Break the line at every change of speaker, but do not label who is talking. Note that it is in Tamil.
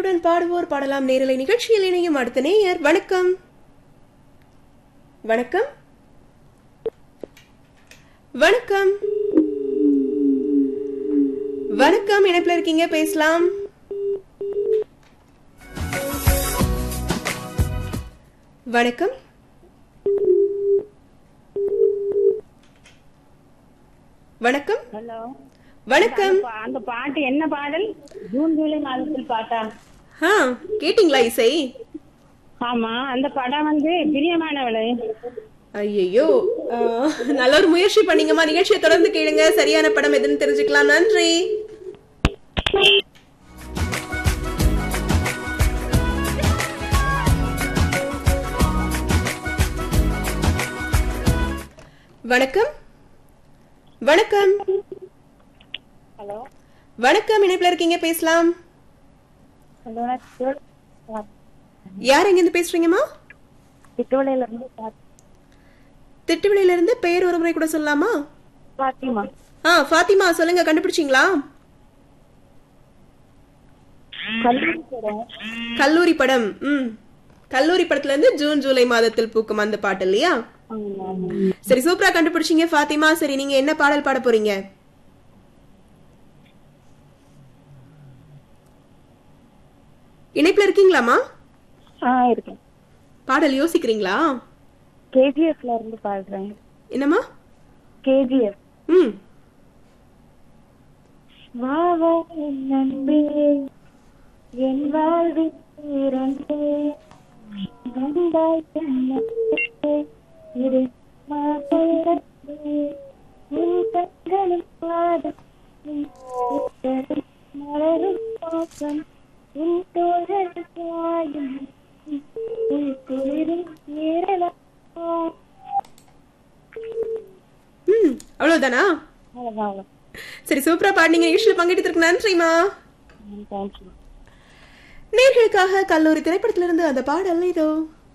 இசையுடன் பாடுவோர் பாடலாம் நேரலை நிகழ்ச்சியில் இணையும் அடுத்த நேயர். வணக்கம். வணக்கம். வணக்கம். வணக்கம். இணைப்புல இருக்கீங்க, பேசலாம். வணக்கம். வணக்கம்.
ஹலோ,
வணக்கம்.
அந்த பாட்டு என்ன பாடல்? ஜூன் ஜூலை மாதத்தில் பாட்டா?
கேட்டீங்களா இசை?
ஆமா, அந்த படம் வந்து பிரியமானவளே.
ஐயோ, நல்ல ஒரு முயற்சி பண்ணீங்கம்மா. நிகழ்ச்சியை தொடர்ந்து கேளுங்க, சரியான படம் எதுன்னு தெரிஞ்சுக்கலாம். நன்றி. வணக்கம். வணக்கம்.
ஹலோ,
வணக்கம். இணைப்புல இருக்கீங்க, பேசலாம்.
ஹலோ,
யார் எங்க இருந்து பேசுறீங்கம்மா?
திட்டுவளையில இருந்து
திட்டுவிளையில இருந்து பெயர் ஒரு முறை கூட சொல்லலாமா?
பாத்திமா.
ஃபாத்திமா, சொல்லுங்க, கண்டுபிடிச்சீங்களா? கல்லூரி படம். கல்லூரி படத்துல இருந்து ஜூன் ஜூலை மாதத்தில் பூக்கும் அந்த பாட்டு இல்லையா? சரி, சூப்பரா கண்டுபிடிச்சீங்க ஃபாத்திமா. சரி, நீங்க என்ன பாடல் பாட போறீங்க? இணைப்புல இருக்கீங்களாமா?
இருக்கேன்.
பாடல் யோசிக்கிறீங்களா?
கேஜிஎஃப்ல இருந்து பாடுறேன்.
என்னம்மா?
கேஜிஎஃப். வாவா என் நண்பே, என் வாழ்வில் இரண்டே வந்தாய் கண்ணே, இரு மாதே உன் கண்களும் பாதம் மலரும் பாசம் உன் தோழல் சாயும் உன் குளிரும் ஏறலாம்.
அவ்வளவுதானா? சரி, சூப்பரா பாடினீங்க. நிகழ்ச்சியில் பங்கெடுத்திருக்கு நன்றிமா. நேர்களுக்காக கல்லூரி திரைப்படத்திலிருந்து அந்த பாடல் இதோ.